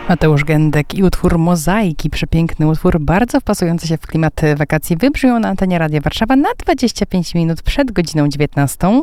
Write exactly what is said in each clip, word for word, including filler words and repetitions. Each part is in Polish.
Mateusz Gędek i utwór Mozaiki. Przepiękny utwór, bardzo wpasujący się w klimat wakacji. Wybrzmią na antenie Radia Warszawa na dwadzieścia pięć minut przed godziną dziewiętnastą.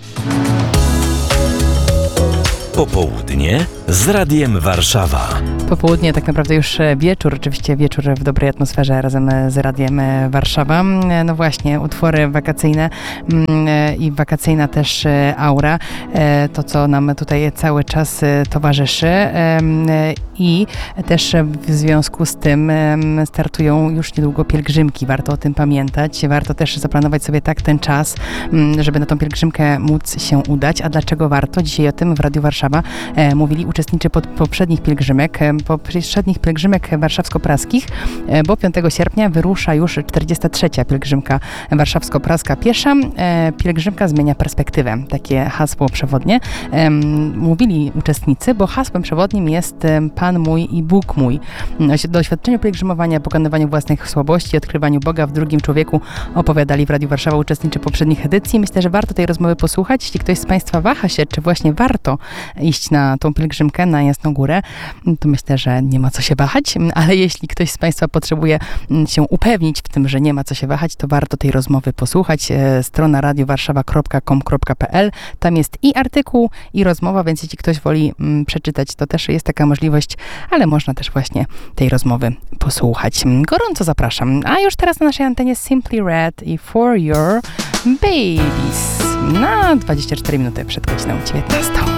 Popołudnie z Radiem Warszawa. Popołudnie, tak naprawdę już wieczór, oczywiście wieczór w dobrej atmosferze razem z Radiem Warszawa. No właśnie, utwory wakacyjne i wakacyjna też aura, to co nam tutaj cały czas towarzyszy i też w związku z tym startują już niedługo pielgrzymki. Warto o tym pamiętać, warto też zaplanować sobie tak ten czas, żeby na tą pielgrzymkę móc się udać. A dlaczego warto? Dzisiaj o tym w Radiu Warszawa mówili uczestnicy pod poprzednich pielgrzymek, poprzednich pielgrzymek warszawsko-praskich, bo piątego sierpnia wyrusza już czterdziesta trzecia pielgrzymka warszawsko-praska piesza. Pielgrzymka zmienia perspektywę. Takie hasło przewodnie mówili uczestnicy, bo hasłem przewodnim jest Pan mój i Bóg mój. O doświadczeniu pielgrzymowania, pokonywaniu własnych słabości, odkrywaniu Boga w drugim człowieku opowiadali w Radiu Warszawa uczestnicy poprzednich edycji. Myślę, że warto tej rozmowy posłuchać. Jeśli ktoś z Państwa waha się, czy właśnie warto iść na tą pielgrzymkę na Jasną Górę, to myślę, że nie ma co się wahać, ale jeśli ktoś z Państwa potrzebuje się upewnić w tym, że nie ma co się wahać, to warto tej rozmowy posłuchać. Strona radiowarszawa kropka com kropka pe el. Tam jest i artykuł, i rozmowa, więc jeśli ktoś woli mm, przeczytać, to też jest taka możliwość, ale można też właśnie tej rozmowy posłuchać. Gorąco zapraszam. A już teraz na naszej antenie Simply Red i For Your Babies na dwadzieścia cztery minuty przed godziną dziewiętnastą.